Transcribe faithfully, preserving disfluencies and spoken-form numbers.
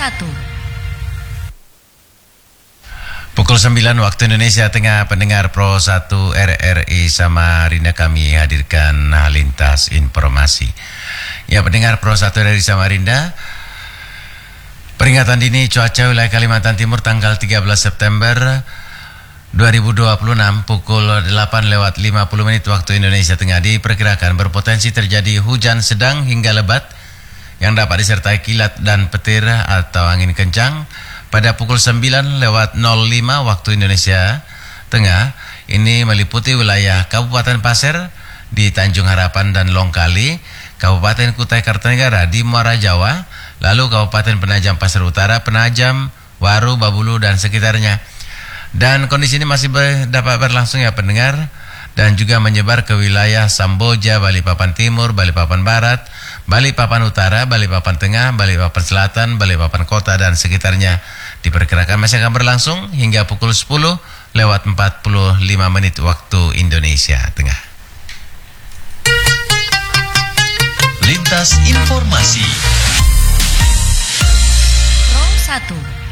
satu. Pukul sembilan waktu Indonesia Tengah, pendengar Pro satu R R I Samarinda, kami hadirkan lintas informasi. Ya, pendengar Pro satu R R I Samarinda, peringatan dini cuaca wilayah Kalimantan Timur tanggal tiga belas September dua ribu dua puluh enam pukul delapan lewat lima puluh menit waktu Indonesia Tengah diperkirakan berpotensi terjadi hujan sedang hingga lebat yang dapat disertai kilat dan petir atau angin kencang pada pukul sembilan lewat nol lima waktu Indonesia Tengah. Ini meliputi wilayah Kabupaten Pasir di Tanjung Harapan dan Longkali, Kabupaten Kutai Kartanegara di Muara Jawa, lalu Kabupaten Penajam Pasir Utara, Penajam, Waru, Babulu dan sekitarnya. Dan kondisi ini masih ber, dapat berlangsung ya pendengar, dan juga menyebar ke wilayah Samboja, Balikpapan Timur, Balikpapan Barat, Balikpapan Utara, Balikpapan Tengah, Balikpapan Selatan, Balikpapan Kota dan sekitarnya. Diperkirakan masih akan berlangsung hingga pukul sepuluh lewat empat puluh lima menit waktu Indonesia Tengah. Lintas informasi Pro satu.